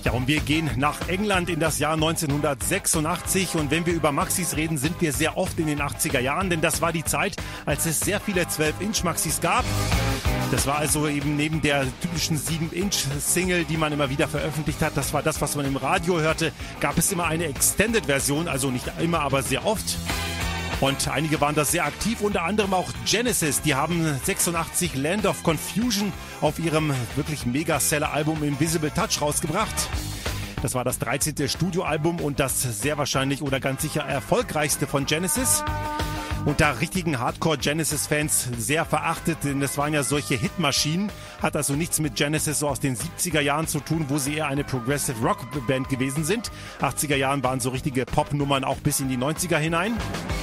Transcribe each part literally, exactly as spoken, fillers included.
Ja, und wir gehen nach England in das Jahr neunzehnhundertsechsundachtzig. Und wenn wir über Maxis reden, sind wir sehr oft in den achtziger Jahren, denn das war die Zeit, als es sehr viele zwölf Inch Maxis gab. Das war also eben neben der typischen sieben Inch Single, die man immer wieder veröffentlicht hat, das war das, was man im Radio hörte, gab es immer eine Extended-Version, also nicht immer, aber sehr oft. Und einige waren da sehr aktiv, unter anderem auch Genesis. Die haben sechsundachtzig Land of Confusion auf ihrem wirklich Megaseller-Album Invisible Touch rausgebracht. Das war das dreizehnte Studioalbum und das sehr wahrscheinlich oder ganz sicher erfolgreichste von Genesis. Unter richtigen Hardcore-Genesis-Fans sehr verachtet, denn das waren ja solche Hitmaschinen. Hat also nichts mit Genesis so aus den siebziger Jahren zu tun, wo sie eher eine Progressive Rock-Band gewesen sind. achtziger Jahren waren so richtige Pop-Nummern auch bis in die neunziger hinein.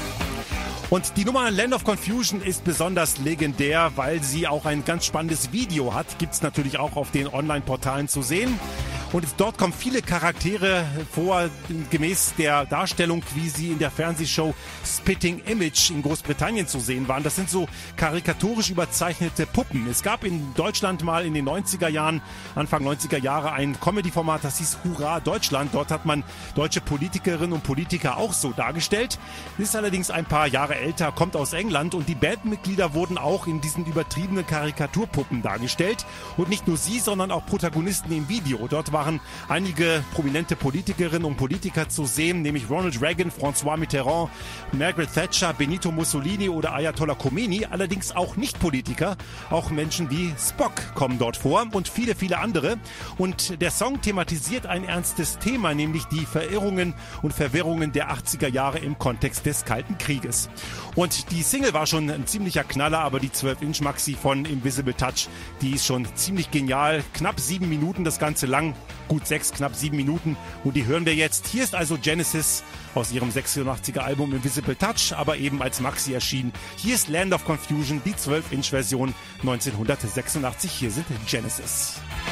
Und die Nummer Land of Confusion ist besonders legendär, weil sie auch ein ganz spannendes Video hat. Gibt's natürlich auch auf den Online-Portalen zu sehen. Und dort kommen viele Charaktere vor, gemäß der Darstellung, wie sie in der Fernsehshow Spitting Image in Großbritannien zu sehen waren. Das sind so karikatorisch überzeichnete Puppen. Es gab in Deutschland mal in den neunziger Jahren, Anfang neunziger Jahre, ein Comedy-Format, das hieß Hurra Deutschland. Dort hat man deutsche Politikerinnen und Politiker auch so dargestellt. Ist allerdings ein paar Jahre älter, kommt aus England und die Bandmitglieder wurden auch in diesen übertriebenen Karikaturpuppen dargestellt. Und nicht nur sie, sondern auch Protagonisten im Video. Dort war waren einige prominente Politikerinnen und Politiker zu sehen, nämlich Ronald Reagan, François Mitterrand, Margaret Thatcher, Benito Mussolini oder Ayatollah Khomeini, allerdings auch nicht Politiker. Auch Menschen wie Spock kommen dort vor und viele, viele andere. Und der Song thematisiert ein ernstes Thema, nämlich die Verirrungen und Verwirrungen der achtziger Jahre im Kontext des Kalten Krieges. Und die Single war schon ein ziemlicher Knaller, aber die zwölf Inch Maxi von Invisible Touch, die ist schon ziemlich genial. Knapp sieben Minuten das Ganze lang. Gut sechs, knapp sieben Minuten. Und die hören wir jetzt. Hier ist also Genesis aus ihrem sechsundachtziger Album Invisible Touch, aber eben als Maxi erschienen. Hier ist Land of Confusion, die zwölf Inch Version neunzehnhundertsechsundachtzig. Hier sind Genesis.